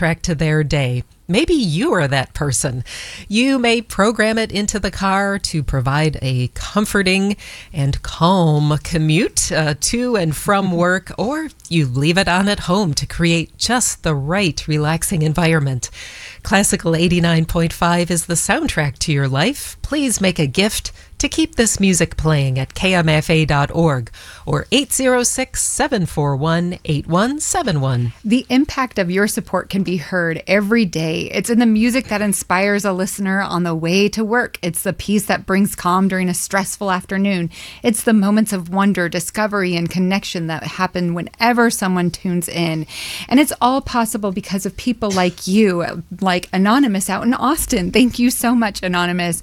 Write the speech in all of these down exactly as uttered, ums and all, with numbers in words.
soundtrack to their day. Maybe you are that person. You may program it into the car to provide a comforting and calm commute uh, to and from work, or you leave it on at home to create just the right relaxing environment. Classical eighty-nine point five is the soundtrack to your life. Please make a gift to keep this music playing at K M F A dot org or eight zero six, seven four one, eight one seven one. The impact of your support can be heard every day. It's in the music that inspires a listener on the way to work. It's the peace that brings calm during a stressful afternoon. It's the moments of wonder, discovery, and connection that happen whenever someone tunes in. And it's all possible because of people like you, like Anonymous out in Austin. Thank you so much, Anonymous.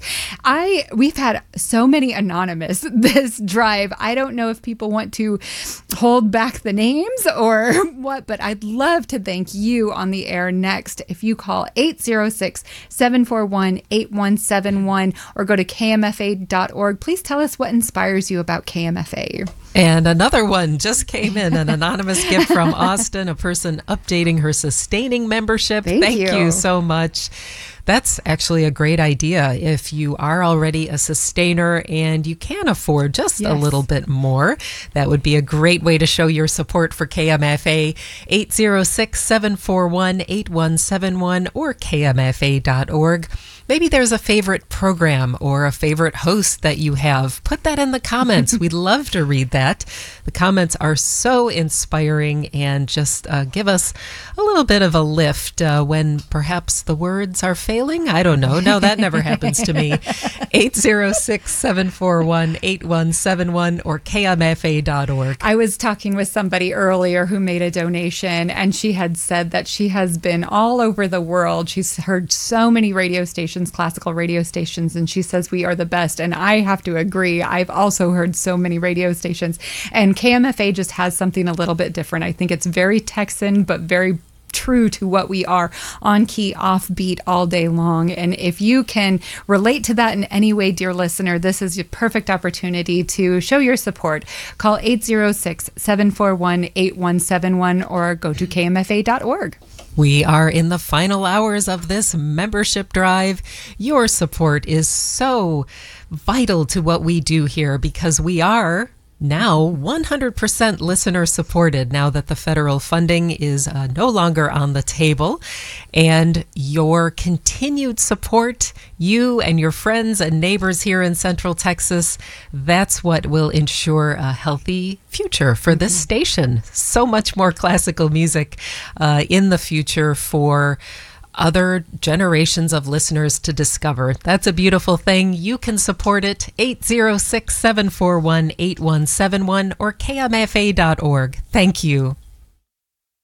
I we've had so many Anonymous this drive. I don't know if people want to hold back the names or what, but I'd love to thank you on the air next. If you call eight zero six, seven four one, eight one seven one or go to K M F A dot org, please tell us what inspires you about K M F A. And another one just came in, an anonymous gift from Austin, a person updating her sustaining membership. Thank, Thank you. you so much. That's actually a great idea. If you are already a sustainer and you can afford just Yes. a little bit more, that would be a great way to show your support for K M F A. eight zero six, seven four one, eight one seven one or K M F A dot org. Maybe there's a favorite program or a favorite host that you have. Put that in the comments. We'd love to read that. The comments are so inspiring and just uh, give us a little bit of a lift uh, when perhaps the words are failing. I don't know. No, that never happens to me. eight zero six, seven four one, eight one seven one or K M F A dot org. I was talking with somebody earlier who made a donation, and she had said that she has been all over the world. She's heard so many radio stations, classical radio stations, and she says we are the best. And I have to agree. I've also heard so many radio stations, and K M F A just has something a little bit different. I think it's very Texan, but very true to what we are, on key, offbeat all day long. And if you can relate to that in any way, dear listener, this is your perfect opportunity to show your support. Call eight zero six, seven four one, eight one seven one or go to K M F A dot org. We are in the final hours of this membership drive. Your support is so vital to what we do here because we are now one hundred percent listener supported now that the federal funding is uh, no longer on the table. And your continued support, you and your friends and neighbors here in Central Texas, that's what will ensure a healthy future for this mm-hmm. station. So much more classical music uh, in the future for other generations of listeners to discover. That's a beautiful thing. You can support it. eight zero six, seven four one, eight one seven one or K M F A dot org. Thank you.